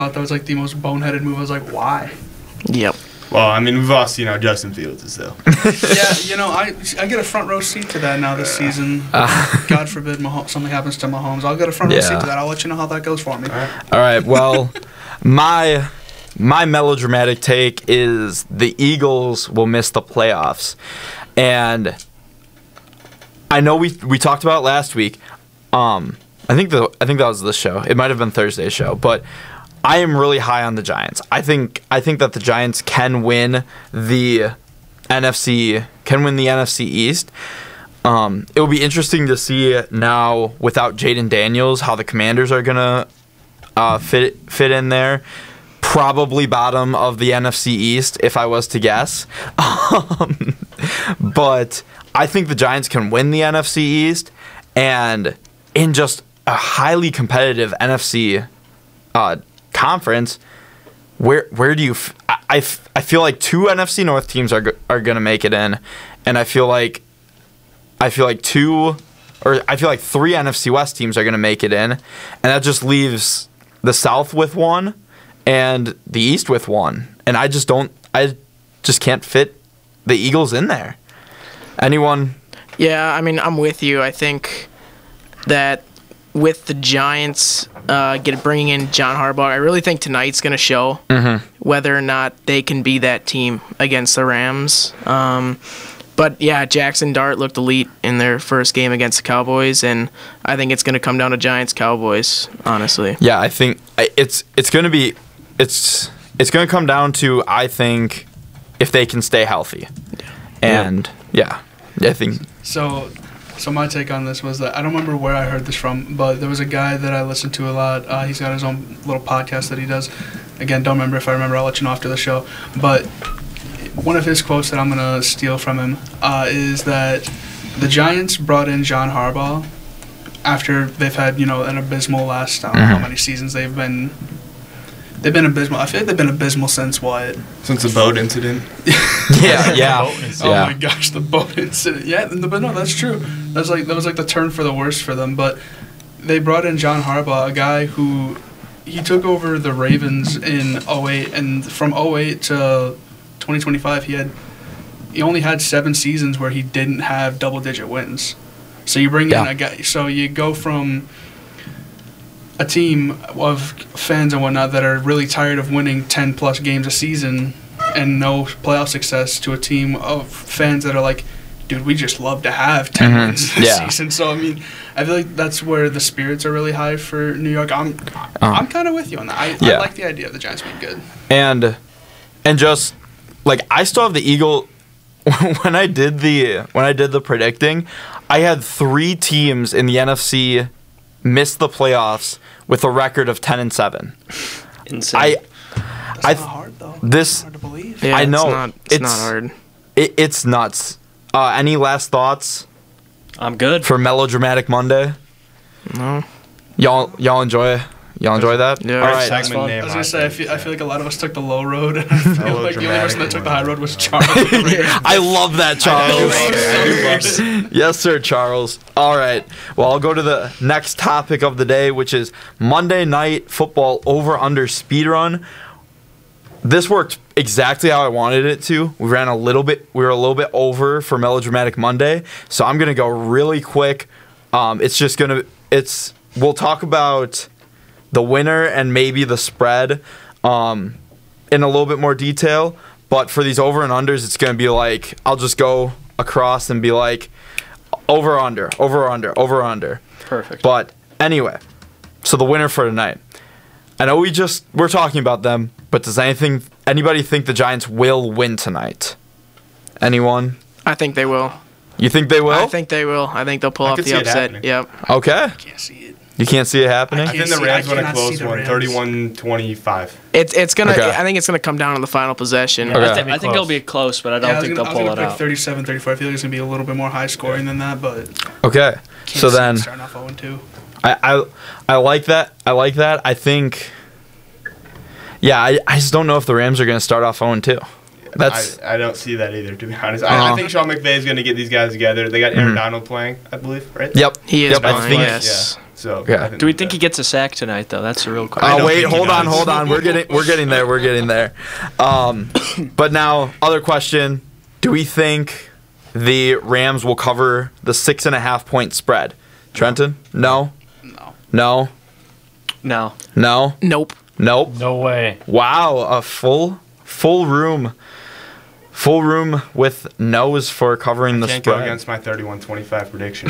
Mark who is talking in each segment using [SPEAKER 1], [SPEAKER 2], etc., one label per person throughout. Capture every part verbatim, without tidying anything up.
[SPEAKER 1] thought that was like the most boneheaded move. I was like, why?
[SPEAKER 2] Yep.
[SPEAKER 3] Well, I mean, we've all seen how Justin Fields is, though.
[SPEAKER 1] Yeah, you know, I I get a front row seat to that now this season. Uh, God forbid Mahomes, something happens to Mahomes. I'll get a front row
[SPEAKER 4] Yeah.
[SPEAKER 1] seat to that. I'll let you know how that goes for me.
[SPEAKER 3] All right.
[SPEAKER 4] All right, well, my my melodramatic take is the Eagles will miss the playoffs. And I know we we talked about it last week. Um, I think the I think that was the show. It might have been Thursday's show, but I am really high on the Giants. I think I think that the Giants can win the N F C can win the N F C East. Um, it will be interesting to see now without Jaden Daniels how the Commanders are gonna uh, fit fit in there. Probably bottom of the N F C East if I was to guess. Um, but I think the Giants can win the N F C East, and in just a highly competitive N F C uh, conference, where where do you? F- I, I, f- I feel like two N F C North teams are go- are gonna make it in, and I feel like I feel like two or I feel like three N F C West teams are gonna make it in, and that just leaves the South with one and the East with one, and I just don't I just can't fit the Eagles in there. Anyone?
[SPEAKER 2] Yeah, I mean, I'm with you. I think that with the Giants uh, get bringing in John Harbaugh, I really think tonight's going to show
[SPEAKER 4] Mm-hmm.
[SPEAKER 2] whether or not they can be that team against the Rams. Um, but yeah, Jackson Dart looked elite in their first game against the Cowboys, and I think it's going to come down to Giants Cowboys. Honestly,
[SPEAKER 4] Yeah, I think it's it's going to be it's it's going to come down to I think if they can stay healthy, and yeah, I think
[SPEAKER 1] So, so my take on this was that I don't remember where I heard this from, but there was a guy that I listened to a lot. Uh, he's got his own little podcast that he does. Again, don't remember. If I remember, I'll let you know after the show. But one of his quotes that I'm gonna steal from him uh, is that the Giants brought in John Harbaugh after they've had, you know, an abysmal last I don't know how many seasons they've been. They've been abysmal. I feel like they've been abysmal since what?
[SPEAKER 3] Since the boat incident.
[SPEAKER 4] yeah, yeah,
[SPEAKER 1] Oh
[SPEAKER 4] yeah.
[SPEAKER 1] my gosh, the boat incident. Yeah, the, but no, that's true. That's like that was like the turn for the worse for them. But they brought in John Harbaugh, a guy who he took over the Ravens in oh eight, and from oh eight to twenty twenty-five, he had he only had seven seasons where he didn't have double-digit wins. So you bring
[SPEAKER 4] Yeah.
[SPEAKER 1] in a guy. So you go from a team of fans and whatnot that are really tired of winning ten plus games a season and no playoff success to a team of fans that are like, dude, we just love to have ten
[SPEAKER 4] Mhm.
[SPEAKER 1] wins this
[SPEAKER 4] Yeah.
[SPEAKER 1] season. So I mean, I feel like that's where the spirits are really high for New York. I'm
[SPEAKER 4] Uh.
[SPEAKER 1] I'm kind of with you on that. I, I
[SPEAKER 4] Yeah.
[SPEAKER 1] like the idea of the Giants being good.
[SPEAKER 4] and and just like I still have the Eagle. When I did the when I did the predicting, I had three teams in the N F C miss the playoffs with a record of ten and seven.
[SPEAKER 5] Insane.
[SPEAKER 4] I
[SPEAKER 1] That's
[SPEAKER 4] I
[SPEAKER 1] not hard though.
[SPEAKER 4] this
[SPEAKER 1] Hard to believe.
[SPEAKER 2] yeah,
[SPEAKER 4] I know.
[SPEAKER 2] it's not, it's
[SPEAKER 4] It's-
[SPEAKER 2] not hard.
[SPEAKER 4] it, it's nuts. Uh, any last thoughts
[SPEAKER 5] I'm good.
[SPEAKER 4] for Melodramatic Monday?
[SPEAKER 2] No.
[SPEAKER 4] Y'all y'all enjoy y'all enjoy that?
[SPEAKER 2] Yeah.
[SPEAKER 4] All right.
[SPEAKER 5] Segment
[SPEAKER 3] Segment
[SPEAKER 5] fun.
[SPEAKER 3] name.
[SPEAKER 1] I was gonna say I feel I feel like a lot of us took the low road, and I
[SPEAKER 3] Oh,
[SPEAKER 1] feel like the only person that took the high road was Charles.
[SPEAKER 4] I love that, Charles.
[SPEAKER 3] I do love it.
[SPEAKER 4] Yes, sir, Charles. All right. Well, I'll go to the next topic of the day, which is Monday Night Football over-under speedrun. This worked exactly how I wanted it to. We ran a little bit. We were a little bit over for Melodramatic Monday, so I'm gonna go really quick. Um, it's just gonna. It's. We'll talk about the winner and maybe the spread um, in a little bit more detail. But for these over and unders, it's gonna be like I'll just go across and be like over under, over under, over under.
[SPEAKER 5] Perfect.
[SPEAKER 4] But anyway, so the winner for tonight. I know we just we're talking about them, but does anything anybody think the Giants will win tonight? Anyone?
[SPEAKER 2] I think they will.
[SPEAKER 4] You think they will?
[SPEAKER 2] I think they will. I think they'll pull
[SPEAKER 3] I
[SPEAKER 2] off
[SPEAKER 3] could
[SPEAKER 2] the
[SPEAKER 3] see it
[SPEAKER 2] upset.
[SPEAKER 3] happening.
[SPEAKER 2] Yep.
[SPEAKER 4] Okay.
[SPEAKER 1] Can't see it.
[SPEAKER 4] You can't see it happening?
[SPEAKER 3] I think the
[SPEAKER 1] see-
[SPEAKER 3] Rams
[SPEAKER 1] I
[SPEAKER 3] win a
[SPEAKER 1] cannot see
[SPEAKER 3] close
[SPEAKER 1] the
[SPEAKER 3] one,
[SPEAKER 1] Rams.
[SPEAKER 3] thirty-one twenty-five.
[SPEAKER 2] It's it's gonna.
[SPEAKER 4] Okay.
[SPEAKER 2] I think it's gonna come down to the final possession.
[SPEAKER 5] Yeah,
[SPEAKER 4] Okay.
[SPEAKER 5] I, thi- I think it'll be close, but I don't
[SPEAKER 1] Yeah, I was
[SPEAKER 5] think
[SPEAKER 1] gonna,
[SPEAKER 5] they'll
[SPEAKER 1] I was
[SPEAKER 5] pull
[SPEAKER 1] gonna
[SPEAKER 5] it
[SPEAKER 1] pick
[SPEAKER 5] out.
[SPEAKER 1] thirty-seven thirty-four. I feel like it's gonna be a little bit more high scoring than that, but
[SPEAKER 4] Okay.
[SPEAKER 1] can't
[SPEAKER 4] So
[SPEAKER 1] see it
[SPEAKER 4] then
[SPEAKER 1] starting off oh and two.
[SPEAKER 4] I, I I like that. I like that. I think Yeah, I, I just don't know if the Rams are going to start off oh and two. That's
[SPEAKER 3] I, I don't see that either, to be honest.
[SPEAKER 4] Uh-huh.
[SPEAKER 3] I, I think Sean McVay is going to get these guys together. They got Aaron
[SPEAKER 4] Mhm.
[SPEAKER 3] Donald playing, I believe, right?
[SPEAKER 4] Yep.
[SPEAKER 2] He is
[SPEAKER 4] Yep, I
[SPEAKER 2] playing,
[SPEAKER 4] think
[SPEAKER 2] yes.
[SPEAKER 3] Yeah. So
[SPEAKER 4] Yeah.
[SPEAKER 3] I
[SPEAKER 5] Do we think he gets a sack tonight, though? That's the real question.
[SPEAKER 3] I
[SPEAKER 4] Oh
[SPEAKER 3] don't
[SPEAKER 4] wait,
[SPEAKER 3] think he
[SPEAKER 4] hold on,
[SPEAKER 3] does.
[SPEAKER 4] hold on. We're getting we're getting there. We're getting there. Um, but now, other question: do we think the Rams will cover the six and a half point spread? Trenton? No.
[SPEAKER 1] No.
[SPEAKER 4] No.
[SPEAKER 5] No.
[SPEAKER 4] No.
[SPEAKER 2] Nope.
[SPEAKER 4] Nope.
[SPEAKER 6] No way.
[SPEAKER 4] Wow, a full full room, full room with no's for covering the
[SPEAKER 3] Can't go
[SPEAKER 4] spread.
[SPEAKER 3] against my thirty-one twenty-five prediction.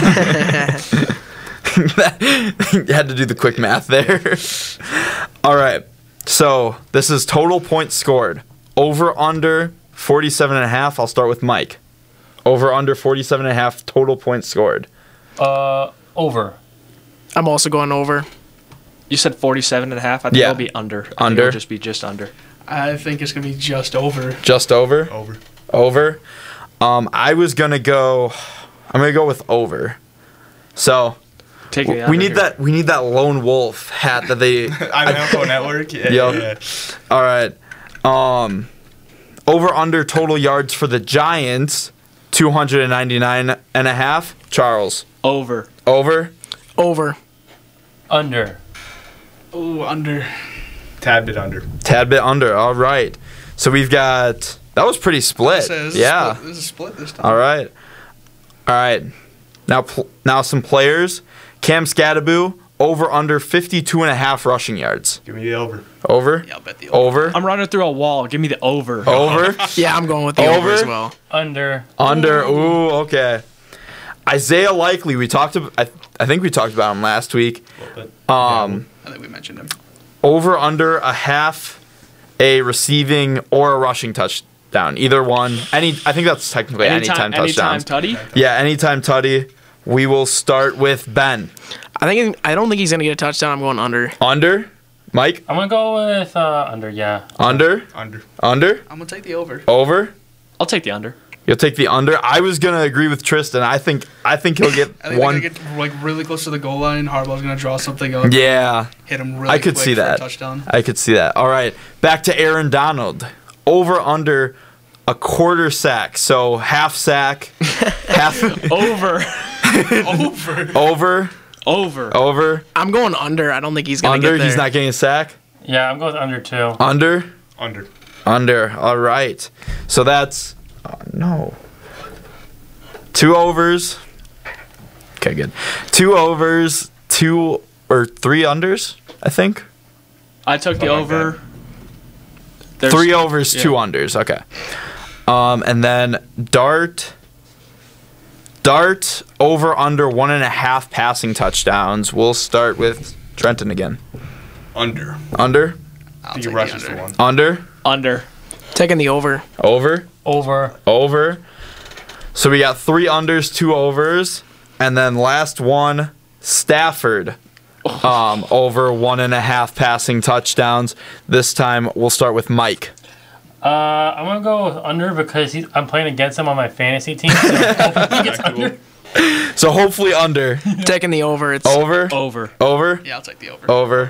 [SPEAKER 4] You had to do the quick math there. All right. So this is total points scored. Over under forty-seven and a half. I'll start with Mike. Over under forty-seven and a half total points scored.
[SPEAKER 6] Uh, over.
[SPEAKER 2] I'm also going over.
[SPEAKER 5] You said forty-seven and a half. I think
[SPEAKER 4] Yeah.
[SPEAKER 5] it'll be under. I think
[SPEAKER 4] Under?
[SPEAKER 5] it'll just be just under.
[SPEAKER 1] I think it's gonna be just over.
[SPEAKER 4] Just over.
[SPEAKER 3] Over.
[SPEAKER 4] Over. Um, I was gonna go. I'm gonna go with over. So
[SPEAKER 5] Take the
[SPEAKER 4] we
[SPEAKER 5] under
[SPEAKER 4] need
[SPEAKER 5] here.
[SPEAKER 4] that. We need that lone wolf hat that they.
[SPEAKER 3] I'm Info Network. Yeah,
[SPEAKER 4] Yup.
[SPEAKER 3] yeah.
[SPEAKER 4] All right. Um, over under total yards for the Giants, two hundred ninety-nine and a half. Charles.
[SPEAKER 5] Over.
[SPEAKER 4] Over.
[SPEAKER 2] Over.
[SPEAKER 6] Under.
[SPEAKER 1] Ooh, under.
[SPEAKER 3] Tad bit under.
[SPEAKER 4] Tad bit under. All right. So we've got. That was pretty split.
[SPEAKER 1] This is-
[SPEAKER 4] Yeah.
[SPEAKER 1] This is a split this time.
[SPEAKER 4] All right. All right. Now, pl- now some players. Cam Scattaboo, over under fifty-two and a half rushing yards.
[SPEAKER 3] Give me the over.
[SPEAKER 4] Over.
[SPEAKER 1] Yeah, I'll bet the over.
[SPEAKER 4] Over.
[SPEAKER 5] I'm running through a wall. Give me the over.
[SPEAKER 4] Over.
[SPEAKER 2] Yeah, I'm going with the over,
[SPEAKER 4] Over?
[SPEAKER 2] as well.
[SPEAKER 6] Under.
[SPEAKER 4] Under. Ooh, okay. Isaiah Likely, we talked about. I, I think we talked about him last week.
[SPEAKER 3] But
[SPEAKER 4] Um,
[SPEAKER 1] I think we mentioned him.
[SPEAKER 4] over under a half, a receiving or a rushing touchdown. Either one. Any. I think that's technically anytime,
[SPEAKER 5] anytime
[SPEAKER 4] touchdowns.
[SPEAKER 5] Tutty.
[SPEAKER 4] Yeah, anytime tutty. We will start with Ben.
[SPEAKER 2] I think I don't think he's gonna get a touchdown. I'm going under.
[SPEAKER 4] Under. Mike.
[SPEAKER 6] I'm gonna go with uh, under. Yeah.
[SPEAKER 4] Under.
[SPEAKER 3] under.
[SPEAKER 4] Under.
[SPEAKER 1] I'm gonna take the over.
[SPEAKER 4] Over.
[SPEAKER 5] I'll take the under.
[SPEAKER 4] You'll take the under. I was gonna agree with Tristan. I think I think he'll get
[SPEAKER 1] I think
[SPEAKER 4] one.
[SPEAKER 1] they're gonna get like really close to the goal line. Harbaugh's gonna draw something up.
[SPEAKER 4] Yeah,
[SPEAKER 1] Hit him really
[SPEAKER 4] I could
[SPEAKER 1] quick
[SPEAKER 4] see
[SPEAKER 1] for a
[SPEAKER 4] that.
[SPEAKER 1] touchdown.
[SPEAKER 4] I could see that. All right, back to Aaron Donald. Over under a quarter sack. So half sack, half
[SPEAKER 5] Over.
[SPEAKER 1] Over.
[SPEAKER 4] over,
[SPEAKER 5] Over.
[SPEAKER 4] over,
[SPEAKER 2] I'm going under. I don't think he's gonna
[SPEAKER 4] under.
[SPEAKER 2] get there.
[SPEAKER 4] He's not getting a sack.
[SPEAKER 6] Yeah, I'm going with under too.
[SPEAKER 4] Under,
[SPEAKER 3] Under.
[SPEAKER 4] under. All right. So that's oh, no. Two overs. Okay, good. Two overs, two or three unders, I think.
[SPEAKER 5] I took the
[SPEAKER 3] Something like
[SPEAKER 5] over. There's-
[SPEAKER 4] Three overs,
[SPEAKER 5] yeah.
[SPEAKER 4] two unders. Okay. Um, and then Dart. Dart over under one and a half passing touchdowns. We'll start with Trenton again.
[SPEAKER 3] Under.
[SPEAKER 4] Under,
[SPEAKER 1] I'll
[SPEAKER 3] I think
[SPEAKER 1] take
[SPEAKER 3] he
[SPEAKER 1] the
[SPEAKER 3] rushes
[SPEAKER 1] under.
[SPEAKER 3] for one.
[SPEAKER 4] under,
[SPEAKER 5] Under.
[SPEAKER 2] Taking the over.
[SPEAKER 4] over,
[SPEAKER 6] Over.
[SPEAKER 4] over. So we got three unders, two overs, and then last one, Stafford. Um, over one and a half passing touchdowns. This time we'll start with Mike.
[SPEAKER 6] Uh, I'm gonna go with under because he's, I'm playing against him on my fantasy team. So hopefully he gets under.
[SPEAKER 4] So hopefully under,
[SPEAKER 2] Taking the over. It's
[SPEAKER 4] over,
[SPEAKER 5] Over.
[SPEAKER 4] over.
[SPEAKER 1] Yeah, I'll take the over.
[SPEAKER 4] Over.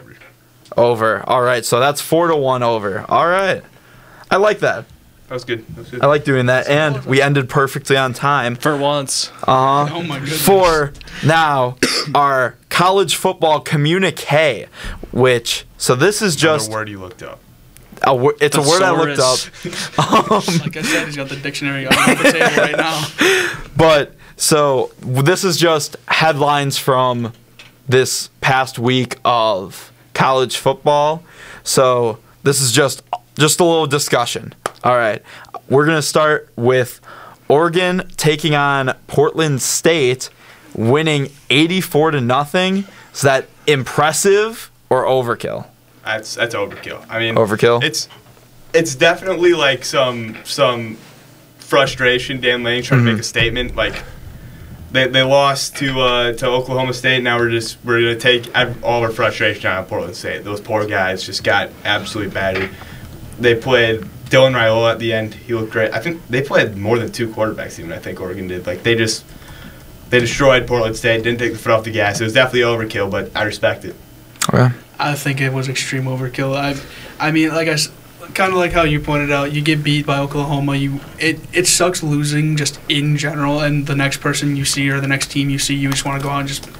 [SPEAKER 4] Over. All right. So that's four to one over. All right. I like that.
[SPEAKER 3] That was good. That was good.
[SPEAKER 4] I like doing that. And we ended perfectly on time.
[SPEAKER 5] For once.
[SPEAKER 4] Uh huh.
[SPEAKER 1] Oh my goodness.
[SPEAKER 4] For now, our college football communique, which, so this is just,
[SPEAKER 3] Another word you looked up.
[SPEAKER 4] a, wo- it's a word I looked up.
[SPEAKER 5] Thesaurus.
[SPEAKER 1] Like I said, he's got the dictionary on the table right now.
[SPEAKER 4] But, so this is just headlines from this past week of college football. So this is just just a little discussion. All right. We're going to start with Oregon taking on Portland State, winning eighty-four to nothing. Is that impressive or overkill?
[SPEAKER 3] That's that's overkill. I mean,
[SPEAKER 4] Overkill?
[SPEAKER 3] It's it's definitely like some some frustration. Dan Lanning trying
[SPEAKER 4] Mm-hmm.
[SPEAKER 3] to make a statement. Like they, they lost to uh, to Oklahoma State. Now we're just we're gonna take ev- all our frustration out of Portland State. Those poor guys just got absolutely battered. They played Dylan Raiola at the end. He looked great. I think they played more than two quarterbacks. Even I think Oregon did. Like they just they destroyed Portland State. Didn't take the foot off the gas. It was definitely overkill, but I respect it.
[SPEAKER 4] Okay.
[SPEAKER 1] I think it was extreme overkill. I, I mean, like I, kind of like how you pointed out, you get beat by Oklahoma. You, it, it sucks losing just in general, and the next person you see or the next team you see, you just want to go out and just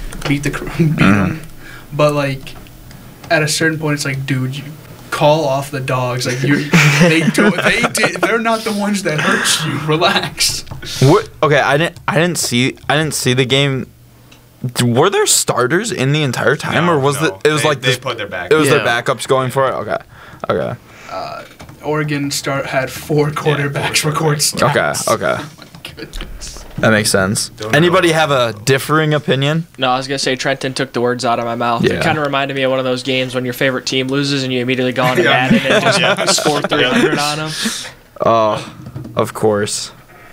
[SPEAKER 1] beat the cr- beat them. But like, at a certain point, it's like, dude, you call off the dogs. Like you, they do. They did. They're not the ones that hurt you. Relax.
[SPEAKER 4] What, okay, I didn't. I didn't see. I didn't see the game. Were there starters in the entire time,
[SPEAKER 3] No,
[SPEAKER 4] or was
[SPEAKER 3] no.
[SPEAKER 4] it? It was
[SPEAKER 3] They-
[SPEAKER 4] like
[SPEAKER 3] they
[SPEAKER 4] this.
[SPEAKER 3] put their back.
[SPEAKER 4] It was
[SPEAKER 2] Yeah.
[SPEAKER 4] their backups going for it. Okay. Okay.
[SPEAKER 1] Oregon start had four quarterbacks
[SPEAKER 3] four
[SPEAKER 1] record
[SPEAKER 4] Okay.
[SPEAKER 1] stats.
[SPEAKER 4] Okay.
[SPEAKER 1] Oh my goodness.
[SPEAKER 4] That makes sense.
[SPEAKER 3] Don't
[SPEAKER 4] Anybody
[SPEAKER 3] know.
[SPEAKER 4] have a differing opinion?
[SPEAKER 5] No, I was gonna say Trenton took the words out of my mouth.
[SPEAKER 4] Yeah.
[SPEAKER 5] It kind of reminded me of one of those games when your favorite team loses and you immediately go on to
[SPEAKER 3] Yeah.
[SPEAKER 5] Madden and just
[SPEAKER 3] Yeah.
[SPEAKER 5] score three hundred on them.
[SPEAKER 4] Oh, of course.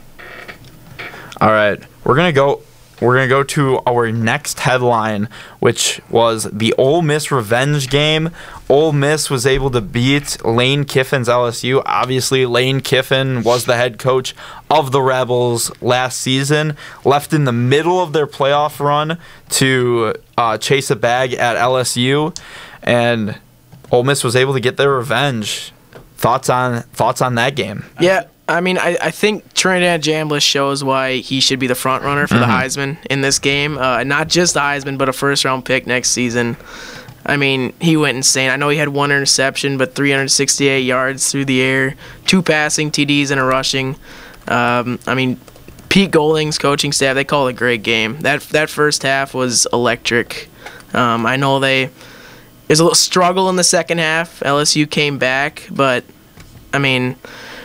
[SPEAKER 4] All right, we're gonna go. We're gonna go to our next headline, which was the Ole Miss revenge game. Ole Miss was able to beat Lane Kiffin's L S U. Obviously, Lane Kiffin was the head coach of the Rebels last season. Left in the middle of their playoff run to uh, chase a bag at L S U, and Ole Miss was able to get their revenge. Thoughts on thoughts on that game?
[SPEAKER 2] Yeah, I mean, I, I think Trinidad Jambliss shows why he should be the front runner for the Heisman in this game. Uh, not just the Heisman, but a first round pick next season. I mean, he went insane. I know he had one interception, but three hundred sixty-eight yards through the air, two passing T Ds and a rushing. Um, I mean, Pete Golding's coaching staff, they call it a great game. That that first half was electric. Um, I know they there's a little struggle in the second half. L S U came back, but I mean,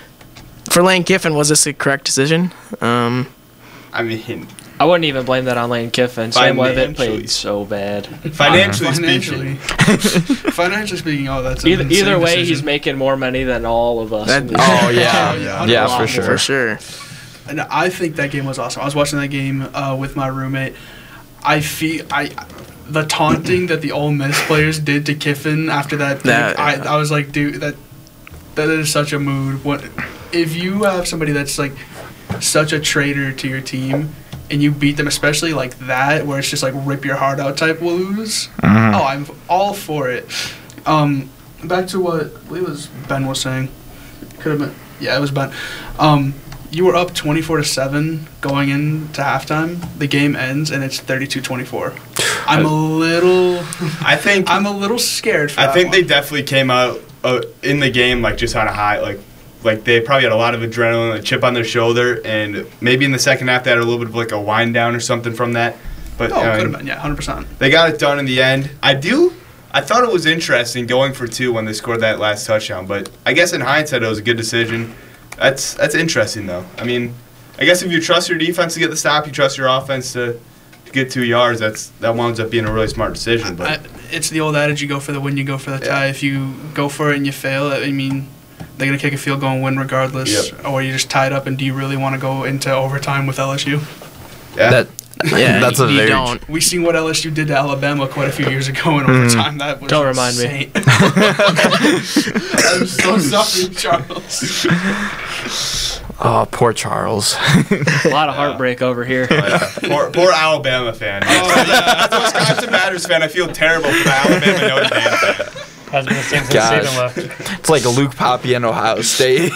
[SPEAKER 2] for Lane Kiffin, was this a correct decision? Um,
[SPEAKER 3] I mean,
[SPEAKER 5] I wouldn't even blame that on Lane Kiffin. Sam Levitt
[SPEAKER 3] Financially.
[SPEAKER 5] played so bad.
[SPEAKER 3] financially
[SPEAKER 1] Financially,
[SPEAKER 3] speaking,
[SPEAKER 1] financially speaking, oh, that's an
[SPEAKER 5] Either,
[SPEAKER 1] insane
[SPEAKER 5] either way,
[SPEAKER 1] decision.
[SPEAKER 5] he's making more money than all of us.
[SPEAKER 2] That-
[SPEAKER 5] in this
[SPEAKER 4] Oh
[SPEAKER 5] game.
[SPEAKER 4] yeah,
[SPEAKER 1] Yeah,
[SPEAKER 4] yeah,
[SPEAKER 1] a lot
[SPEAKER 4] for
[SPEAKER 1] more.
[SPEAKER 4] sure.
[SPEAKER 2] for sure.
[SPEAKER 1] And I think that game was awesome. I was watching that game uh, with my roommate. I feel I the taunting that the Ole Miss players did to Kiffin after that. Pick,
[SPEAKER 2] That-
[SPEAKER 1] I, I was like, dude, that that is such a mood. What if you have somebody that's like such a traitor to your team and you beat them, especially like that, where it's just like rip your heart out type lose?
[SPEAKER 4] Mhm.
[SPEAKER 1] Oh, I'm all for it. Um, back to what I believe it was Ben was saying. Could have been, yeah, it was Ben. Um, you were up twenty-four to seven going into halftime. The game ends and it's thirty-two twenty-four. I'm a little,
[SPEAKER 3] I think
[SPEAKER 1] I'm a little scared for
[SPEAKER 3] I
[SPEAKER 1] that
[SPEAKER 3] think they
[SPEAKER 1] one.
[SPEAKER 3] definitely came out uh, in the game like just on a high, like like they probably had a lot of adrenaline, a chip on their shoulder, and maybe in the second half they had a little bit of like a wind down or something from that. But
[SPEAKER 1] Oh,
[SPEAKER 3] uh,
[SPEAKER 1] could have been, yeah, one hundred percent.
[SPEAKER 3] they got it done in the end. I do. I thought it was interesting going for two when they scored that last touchdown, but I guess in hindsight it was a good decision. That's that's interesting though. I mean, I guess if you trust your defense to get the stop, you trust your offense to, to get two yards. That's that winds up being a really smart decision. But
[SPEAKER 1] I, it's the old adage: you go for the win, you go for the
[SPEAKER 3] Yeah.
[SPEAKER 1] tie. If you go for it and you fail, I mean, they're gonna kick a field goal and win regardless.
[SPEAKER 3] Yep.
[SPEAKER 1] Or you just tied up, and do you really want to go into overtime with L S U?
[SPEAKER 3] yeah,
[SPEAKER 4] That
[SPEAKER 2] Yeah,
[SPEAKER 4] that's a
[SPEAKER 2] you
[SPEAKER 4] very
[SPEAKER 2] don't.
[SPEAKER 1] We seen what L S U did to Alabama quite a few years ago in overtime. That was
[SPEAKER 5] Don't remind me.
[SPEAKER 1] insane. I'm so sorry, Charles.
[SPEAKER 4] oh poor Charles.
[SPEAKER 5] A lot of heartbreak over here.
[SPEAKER 3] poor, poor Alabama fan. Oh, yeah. As a Wisconsin Matters fan, I feel terrible for the Alabama Notre Dame fan.
[SPEAKER 6] Has been the same since
[SPEAKER 4] Gosh.
[SPEAKER 6] Saban left.
[SPEAKER 4] It's like Luke Poppy and Ohio State.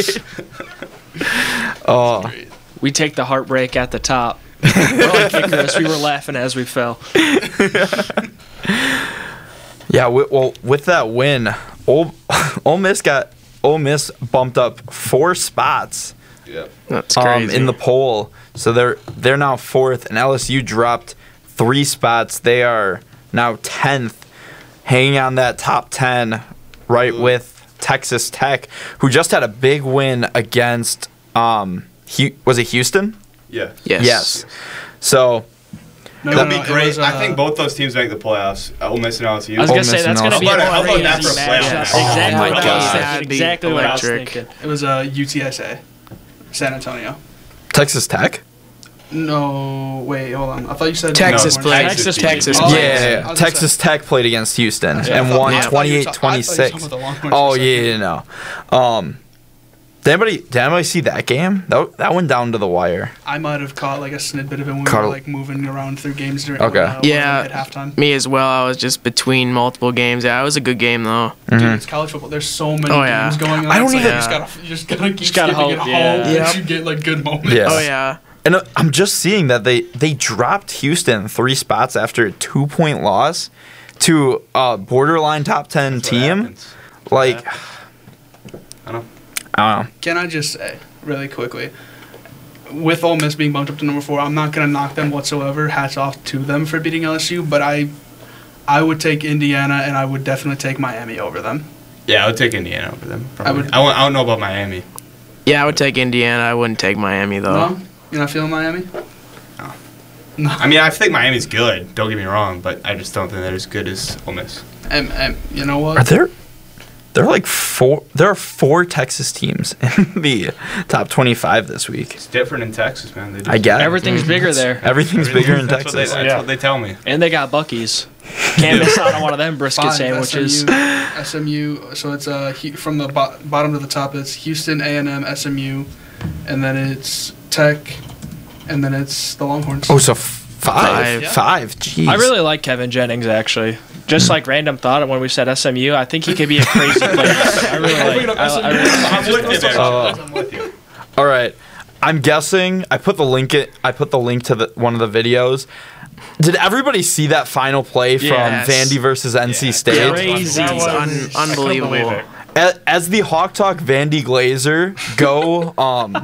[SPEAKER 4] oh,
[SPEAKER 5] We take the heartbreak at the top. Well, like Icarus, we were laughing as we fell.
[SPEAKER 4] yeah. wi- Well, with that win, Ole, Ole Miss got Ole Miss bumped up four spots
[SPEAKER 3] Yeah.
[SPEAKER 2] That's
[SPEAKER 4] um,
[SPEAKER 2] crazy.
[SPEAKER 4] in the poll, so they're they're now fourth, and L S U dropped three spots. They are now tenth, hanging on that top ten, right
[SPEAKER 3] Ooh.
[SPEAKER 4] with Texas Tech, who just had a big win against um, Hu- was it Houston?
[SPEAKER 3] Yeah.
[SPEAKER 2] yes.
[SPEAKER 4] Yes. So
[SPEAKER 1] No,
[SPEAKER 3] It'll
[SPEAKER 1] no,
[SPEAKER 3] be
[SPEAKER 1] no, it
[SPEAKER 3] great.
[SPEAKER 1] was,
[SPEAKER 3] I
[SPEAKER 1] uh,
[SPEAKER 3] think both those teams make the playoffs. Ole Miss and L S U.
[SPEAKER 5] I was
[SPEAKER 4] Ole
[SPEAKER 5] gonna say
[SPEAKER 4] Miss
[SPEAKER 5] that's
[SPEAKER 4] and
[SPEAKER 5] gonna be
[SPEAKER 3] How
[SPEAKER 5] a
[SPEAKER 3] about- how about
[SPEAKER 5] crazy
[SPEAKER 3] that for
[SPEAKER 5] matchup.
[SPEAKER 3] playoffs?
[SPEAKER 4] Oh
[SPEAKER 5] Exactly
[SPEAKER 4] my
[SPEAKER 5] what I was
[SPEAKER 4] God.
[SPEAKER 5] thinking.
[SPEAKER 2] That'd be
[SPEAKER 5] Exactly what I was
[SPEAKER 2] electric.
[SPEAKER 5] thinking.
[SPEAKER 1] It was uh, U T S A, San Antonio.
[SPEAKER 4] Texas Tech.
[SPEAKER 1] No, wait, hold on. I thought you said
[SPEAKER 2] Texas
[SPEAKER 3] No,
[SPEAKER 2] played.
[SPEAKER 3] Texas
[SPEAKER 2] Texas,
[SPEAKER 3] beat-
[SPEAKER 1] Oh,
[SPEAKER 2] played.
[SPEAKER 4] yeah,
[SPEAKER 1] yeah,
[SPEAKER 4] yeah,
[SPEAKER 1] I
[SPEAKER 4] yeah.
[SPEAKER 1] was gonna
[SPEAKER 4] Texas
[SPEAKER 1] say-
[SPEAKER 4] Tech played against Houston
[SPEAKER 1] Yeah, I
[SPEAKER 4] and
[SPEAKER 1] thought-
[SPEAKER 4] won
[SPEAKER 1] yeah, I thought you were
[SPEAKER 4] twenty-eight
[SPEAKER 1] ta- I thought you were
[SPEAKER 4] twenty-six.
[SPEAKER 1] talking about the Longhorns
[SPEAKER 4] Oh
[SPEAKER 1] for a
[SPEAKER 4] yeah,
[SPEAKER 1] second.
[SPEAKER 4] yeah, no. Um, did anybody did anybody see that game? That that went down to the wire.
[SPEAKER 1] I might have caught like a snippet of it when we
[SPEAKER 4] Caught a-
[SPEAKER 1] were like moving around through games during
[SPEAKER 4] Okay.
[SPEAKER 1] when, uh,
[SPEAKER 2] Yeah.
[SPEAKER 1] at halftime.
[SPEAKER 2] Me as well. I was just between multiple games. Yeah, it was a good game though.
[SPEAKER 1] Dude, it's college football. There's so many
[SPEAKER 2] Oh, yeah.
[SPEAKER 1] games going on.
[SPEAKER 4] I don't
[SPEAKER 1] It's like
[SPEAKER 4] even-
[SPEAKER 1] You just gotta, you just gotta keep
[SPEAKER 5] Just gotta
[SPEAKER 1] skipping
[SPEAKER 5] hope,
[SPEAKER 1] it
[SPEAKER 5] yeah.
[SPEAKER 1] home
[SPEAKER 2] Yep.
[SPEAKER 1] that you get like good moments.
[SPEAKER 4] Yeah.
[SPEAKER 2] Oh yeah.
[SPEAKER 4] And uh, I'm just seeing that they, they dropped Houston three spots after a two-point loss to a borderline top ten
[SPEAKER 3] That's what
[SPEAKER 4] team.
[SPEAKER 3] happens.
[SPEAKER 4] Like,
[SPEAKER 3] I don't know.
[SPEAKER 4] I don't know.
[SPEAKER 1] Can I just say, really quickly, with Ole Miss being bumped up to number four, I'm not going to knock them whatsoever. Hats off to them for beating L S U, but I I would take Indiana, and I would definitely take Miami over them.
[SPEAKER 3] Yeah, I would take Indiana over them. Probably.
[SPEAKER 1] I would-
[SPEAKER 3] I, won't- I don't know about Miami.
[SPEAKER 2] Yeah, I would take Indiana. I wouldn't take Miami though.
[SPEAKER 1] No? You're not feeling Miami?
[SPEAKER 3] No.
[SPEAKER 1] No.
[SPEAKER 3] I mean, I think Miami's good. Don't get me wrong, but I just don't think they're as good as Ole Miss.
[SPEAKER 1] And, and you know
[SPEAKER 4] Are
[SPEAKER 1] what?
[SPEAKER 4] there there are like four there are four Texas teams in the top twenty-five this week.
[SPEAKER 3] It's different in Texas, man. They just,
[SPEAKER 4] I get it.
[SPEAKER 5] Everything's bigger there.
[SPEAKER 4] Everything's bigger in
[SPEAKER 3] that's
[SPEAKER 4] Texas.
[SPEAKER 3] What they, that's
[SPEAKER 6] Yeah.
[SPEAKER 3] what they tell me.
[SPEAKER 5] And they got Buc-ee's. Can't miss out on one of them brisket
[SPEAKER 1] Five,
[SPEAKER 5] sandwiches.
[SPEAKER 1] S M U, S M U, so it's uh, Hu- from the bo- bottom to the top, it's Houston, A and M, S M U, and then it's Tech, and then it's the Longhorns.
[SPEAKER 4] Oh, so f- five.
[SPEAKER 2] Five.
[SPEAKER 4] Five. Jeez.
[SPEAKER 5] I really like Kevin Jennings, actually. Just like random thought when we said S M U, I think he could be a crazy player. I really like. I, I really
[SPEAKER 3] I'm with you there.
[SPEAKER 4] Uh,
[SPEAKER 3] I'm with you.
[SPEAKER 4] All right. I'm guessing I put the link it I put the link to the one of the videos. Did everybody see that final play from
[SPEAKER 2] Yes.
[SPEAKER 4] Vandy versus N C
[SPEAKER 3] Yeah.
[SPEAKER 4] State?
[SPEAKER 5] Crazy.
[SPEAKER 6] That was
[SPEAKER 2] Un-
[SPEAKER 6] I couldn't
[SPEAKER 2] unbelievable.
[SPEAKER 6] believe it.
[SPEAKER 4] As, as the Hawk Talk Vandy Glazer go, um,